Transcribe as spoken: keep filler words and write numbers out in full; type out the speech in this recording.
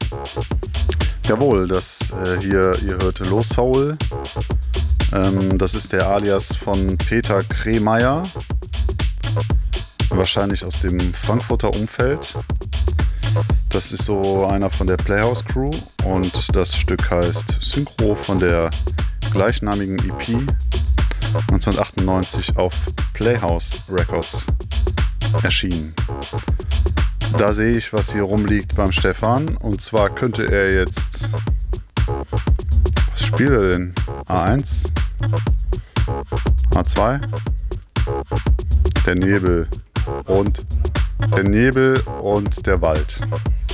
Jawohl, das äh, hier, ihr hört Low Soul. Ähm, das ist der Alias von Peter Kremeyer. Wahrscheinlich aus dem Frankfurter Umfeld. Das ist so einer von der Playhouse Crew und das Stück heißt Synchro von der gleichnamigen E P neunzehnhundertachtundneunzig auf Playhouse Records erschienen. Da sehe ich, was hier rumliegt beim Stefan, und zwar könnte er jetzt, was spielt er denn? A eins? A zwei? Der Nebel und der Nebel und der Wald.